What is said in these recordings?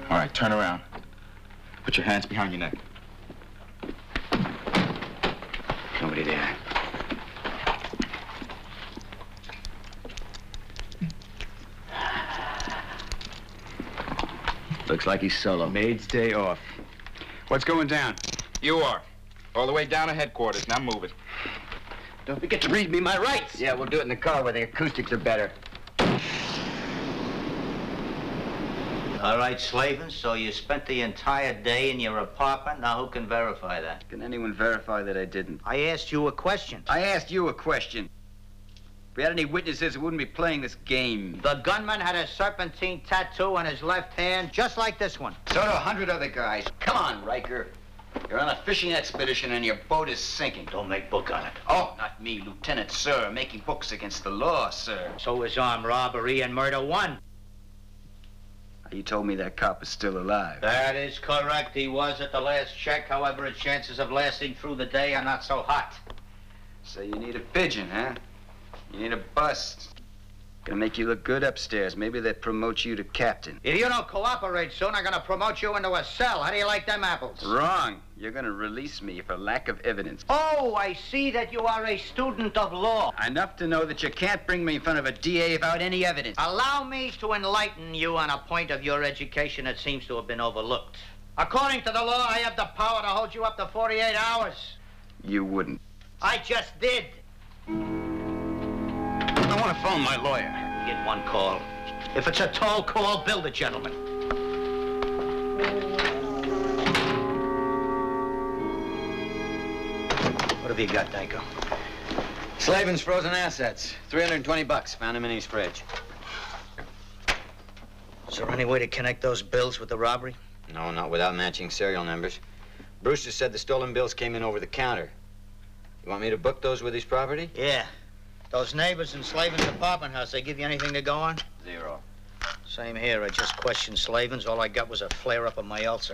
All right, turn around. Put your hands behind your neck. Nobody there. Looks like he's solo. Maid's day off. What's going down? You are. All the way down to headquarters. Now move it. Don't forget to read me my rights. Yeah, we'll do it in the car where the acoustics are better. All right, Slavin, so you spent the entire day in your apartment. Now, who can verify that? Can anyone verify that I didn't? I asked you a question. I asked you a question. If we had any witnesses, we wouldn't be playing this game. The gunman had a serpentine tattoo on his left hand, just like this one. So do 100 other guys. Come on, Riker. You're on a fishing expedition and your boat is sinking. Don't make book on it. Oh, not me, Lieutenant, sir. Making books against the law, sir. So is armed robbery and murder one. You told me that cop is still alive. That is correct. He was at the last check. However, his chances of lasting through the day are not so hot. So you need a pigeon, huh? You need a bust. Gonna make you look good upstairs. Maybe they'll promote you to captain. If you don't cooperate soon, I'm gonna promote you into a cell. How do you like them apples? Wrong. You're gonna release me for lack of evidence. Oh, I see that you are a student of law. Enough to know that you can't bring me in front of a DA without any evidence. Allow me to enlighten you on a point of your education that seems to have been overlooked. According to the law, I have the power to hold you up to 48 hours. You wouldn't. I just did. I want to phone my lawyer. Get one call. If it's a tall call, bill the gentleman. What have you got, Danko? Slavin's frozen assets. $320. Found him in his fridge. Is there any way to connect those bills with the robbery? No, not without matching serial numbers. Brewster said the stolen bills came in over the counter. You want me to book those with his property? Yeah. Those neighbors in Slavin's apartment house, they give you anything to go on? Zero. Same here. I just questioned Slavin's. All I got was a flare-up of my ulcer.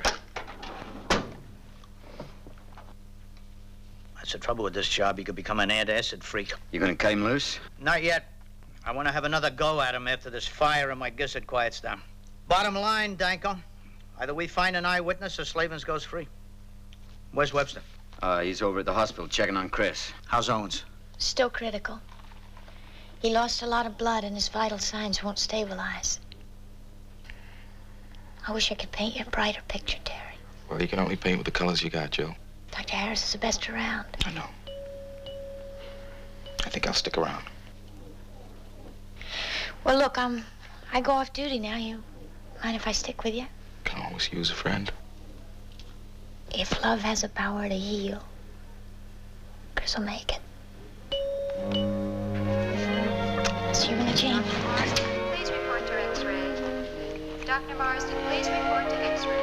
That's the trouble with this job. You could become an antacid freak. You gonna cut him loose? Not yet. I want to have another go at him after this fire in my gizzard quiets down. Bottom line, Danko, either we find an eyewitness or Slavin's goes free. Where's Webster? He's over at the hospital checking on Chris. How's Owens? Still critical. He lost a lot of blood and his vital signs won't stabilize. I wish I could paint you a brighter picture, Terry. Well, you can only paint with the colors you got, Joe. Dr. Harris is the best around. I know. I think I'll stick around. Well, look, I go off duty now. You mind if I stick with you? Can always use a friend. If love has the power to heal, Chris will make it. See you in the change. Please report to X-ray. Dr. Marsden, please report.